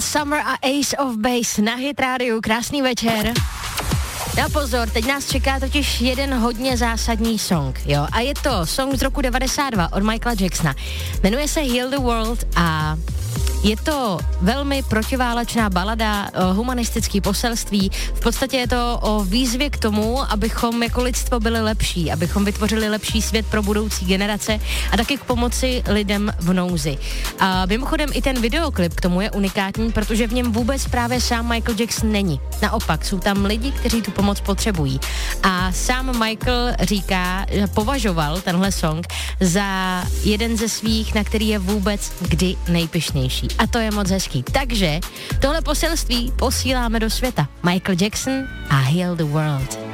Summer a Ace of Base na Hit Radio. Krásný večer. No pozor, teď nás čeká totiž jeden hodně zásadní song, jo. A je to song z roku 92 od Michaela Jacksona. Jmenuje se Heal the World a je to velmi protiválečná balada, humanistický poselství. V podstatě je to o výzvě k tomu, abychom jako lidstvo byli lepší, abychom vytvořili lepší svět pro budoucí generace a taky k pomoci lidem v nouzi. A mimochodem i ten videoklip k tomu je unikátní, protože v něm vůbec právě sám Michael Jackson není. Naopak, jsou tam lidi, kteří tu pomoc potřebují. A sám Michael říká, že považoval tenhle song za jeden ze svých, na který je vůbec kdy nejpyšnější. A to je moc hezký. Takže tohle poselství posíláme do světa. Michael Jackson a Heal the World.